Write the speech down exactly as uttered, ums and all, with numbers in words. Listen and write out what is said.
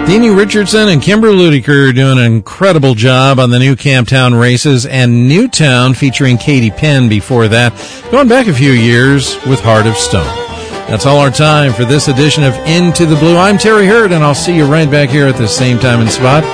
Deanie Richardson and Kimber Ludiker doing an incredible job on the new Camptown races, and Newtown featuring Katie Penn before that, going back a few years with Heart of Stone. That's all our time for this edition of Into the Blue. I'm Terry Hurd, and I'll see you right back here at the same time and spot